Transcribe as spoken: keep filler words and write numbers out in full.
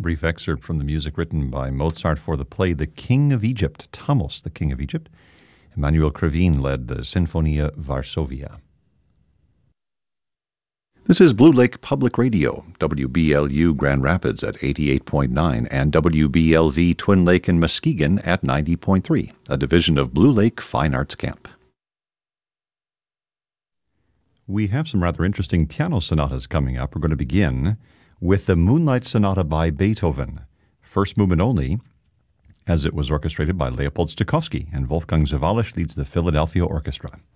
Brief excerpt from the music written by Mozart for the play The King of Egypt, Thamos, the King of Egypt. Emmanuel Krivine led the Sinfonia Varsovia. This is Blue Lake Public Radio, W B L U Grand Rapids at eighty-eight point nine and W B L V Twin Lake and Muskegon at ninety point three, a division of Blue Lake Fine Arts Camp. We have some rather interesting piano sonatas coming up. We're going to begin with the Moonlight Sonata by Beethoven, first movement only, as it was orchestrated by Leopold Stokowski, and Wolfgang Sawallisch leads the Philadelphia Orchestra.